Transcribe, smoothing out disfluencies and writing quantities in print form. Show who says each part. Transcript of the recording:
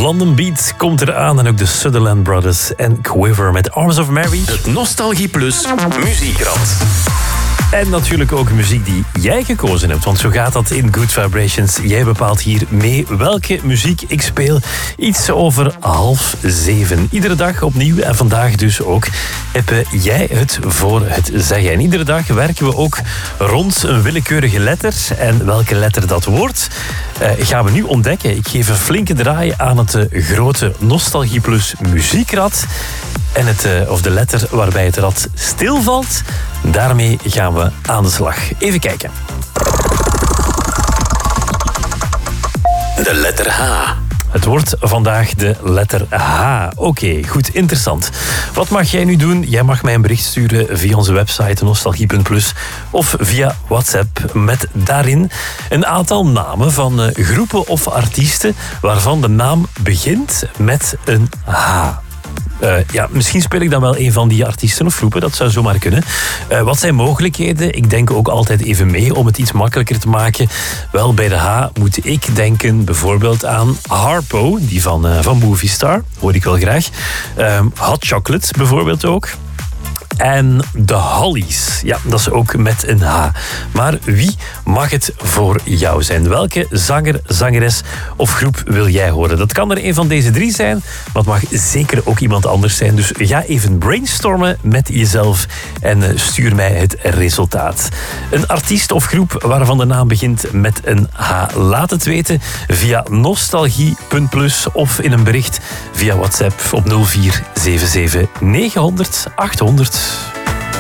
Speaker 1: London Beat komt eraan en ook de Sutherland Brothers en Quiver met Arms of Mary.
Speaker 2: Het Nostalgie Plus Muziekrad.
Speaker 1: En natuurlijk ook muziek die jij gekozen hebt. Want zo gaat dat in Good Vibrations. Jij bepaalt hier mee welke muziek ik speel. Iets over 6:30. Iedere dag opnieuw. En vandaag dus ook heb jij het voor het zeggen. En iedere dag werken we ook rond een willekeurige letter. En welke letter dat wordt, gaan we nu ontdekken. Ik geef een flinke draai aan het grote Nostalgie Plus muziekrad. En de letter waarbij het rad stilvalt, daarmee gaan we aan de slag. Even kijken.
Speaker 2: De letter H.
Speaker 1: Het wordt vandaag de letter H. Oké, goed, interessant. Wat mag jij nu doen? Jij mag mij een bericht sturen via onze website nostalgie.plus of via WhatsApp met daarin een aantal namen van groepen of artiesten waarvan de naam begint met een H. Misschien speel ik dan wel een van die artiesten of groepen. Dat zou zomaar kunnen. Wat zijn mogelijkheden? Ik denk ook altijd even mee om het iets makkelijker te maken. Wel, bij de H moet ik denken bijvoorbeeld aan Harpo, die van Movistar. Hoor ik wel graag. Hot Chocolate bijvoorbeeld ook. En de Hollies. Ja, dat is ook met een H. Maar wie mag het voor jou zijn? Welke zanger, zangeres of groep wil jij horen? Dat kan er een van deze drie zijn, maar het mag zeker ook iemand anders zijn. Dus ga even brainstormen met jezelf en stuur mij het resultaat. Een artiest of groep waarvan de naam begint met een H. Laat het weten via nostalgie.plus of in een bericht via WhatsApp op 0477 900 800.